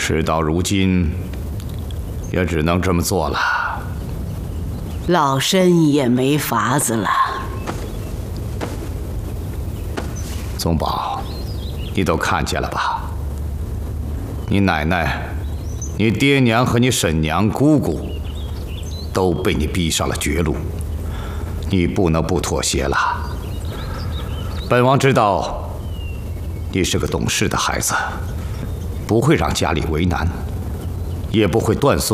事到如今，也只能这么做了。 老身也没法子了。 宗宝，你都看见了吧？你奶奶、你爹娘和你婶娘、姑姑都被你逼上了绝路，你不能不妥协了。本王知道你是个懂事的孩子，不会让家里为难，也不会断送